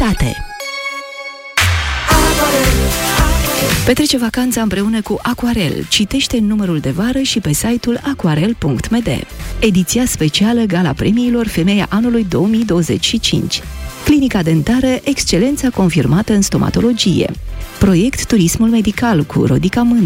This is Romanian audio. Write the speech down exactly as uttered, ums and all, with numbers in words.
calitate. Petrece vacanța împreună cu Aquarel. Citește în numărul de vară și pe site-ul aquarel punct m d. Ediția specială Gala Premiilor Femeia Anului două mii douăzeci și cinci. Clinica dentară Excelența confirmată în stomatologie. Proiect Turismul Medical cu Rodica Mândru.